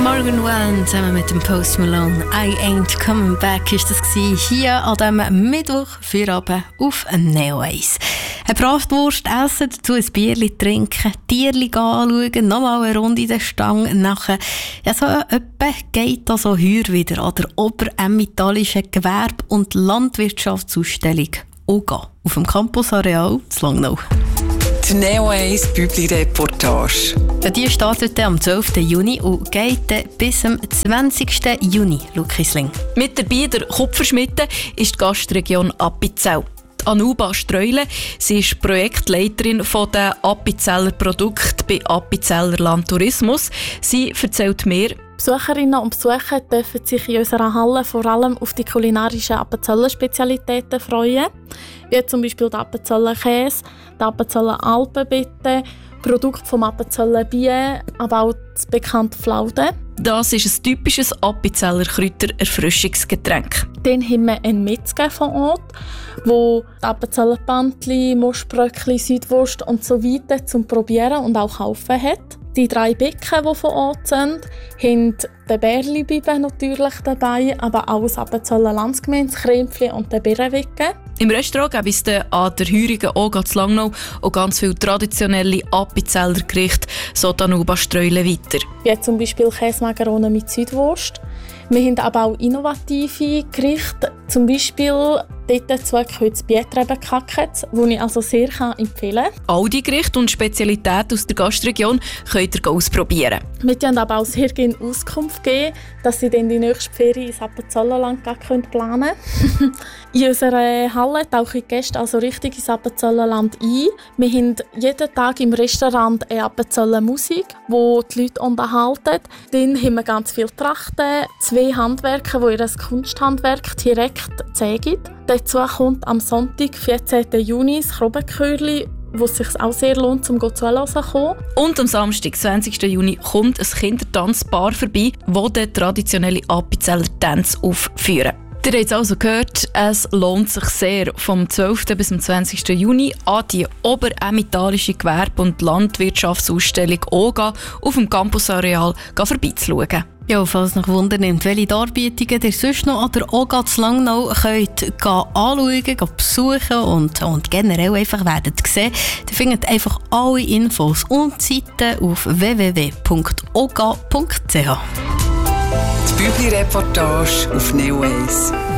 Morgan Wallen zusammen mit dem Post Malone. I Ain't Coming Back ist das hier an diesem Mittwoch für Abend auf Neo 1. Eine Bratwurst essen, dazu ein Bierchen trinken, Tierchen anschauen, nochmal eine Runde in der Stange nachher. Ja, so etwa geht das so heuer wieder an der Oberämmentalischen Gewerbe- und Landwirtschaftsausstellung OGA auf dem Campusareal zu Langnau. Die Neo 1 Bübli-Reportage. Ja, die startet am 12. Juni und geht bis am 20. Juni, Lukisling. Mit dabei der Kupferschmiede ist die Gastregion Appenzell. Anuba Streule, sie ist Projektleiterin der Appenzeller Produkte bei Appenzeller Landtourismus. Sie erzählt mehr. Besucherinnen und Besucher dürfen sich in unserer Halle vor allem auf die kulinarischen Appenzeller Spezialitäten freuen, wie zum Beispiel den Appenzeller Käse, die Appenzeller Alpenbitte, Produkte vom Appenzeller Bier, aber auch das bekannte Flaude. Das ist ein typisches Appenzeller Kräuter-Erfrischungsgetränk. Dann haben wir einen Metzger vor Ort, wo Appenzeller Bantli, Moschbröckli, Südwurst und so weiter zum Probieren und auch kaufen hat. Die 3 Bäcken, die vor Ort sind, haben den Bärli-Biben natürlich dabei, aber auch das Appenzeller Landsgemüse, das Krempli und den Birrenwicken. Im Restaurant gibt es an der heurigen OGA zu Langnau auch ganz viele traditionelle Appenzeller Gerichte, so die Anuba Streule weiter. Wie zum Beispiel Käsemacaroni mit Südwurst. Wir haben aber auch innovative Gerichte, zum Beispiel dort dazu gehört das Biertrebenkacke, das ich also sehr empfehlen kann. All die Gerichte und Spezialitäten aus der Gastregion könnt ihr ausprobieren. Wir geben aber auch sehr gerne Auskunft geben, dass Sie dann die nächste Ferien ins Appenzellnerland planen können. In unserer Halle tauchen die Gäste also richtig ins Appenzellnerland ein. Wir haben jeden Tag im Restaurant eine Appenzeller Musik, die die Leute unterhalten. Dann haben wir ganz viele Trachten, 2 Handwerker, die ihr Kunsthandwerk direkt zeigen. Dazu kommt am Sonntag, 14. Juni, das Krobbenchörli, wo es sich auch sehr lohnt, um zuzuhören zu kommen. Und am Samstag, 20. Juni, kommt ein Kindertanzpaar vorbei, das den traditionellen Appenzeller Tanz aufführen. Ihr habt es also gehört, es lohnt sich sehr, vom 12. bis zum 20. Juni an die Oberämmentalische Gewerbe- und Landwirtschaftsausstellung OGA auf dem Campusareal vorbeizuschauen. Ja, falls noch Wunder nimmt, welche Darbietungen ihr sonst noch an der OGA zu Langnau könnt anschauen, besuchen und generell einfach werdet sehen, dann findet einfach alle Infos und Seiten auf www.oga.ch. Die Bübli-Reportage auf Neo 1.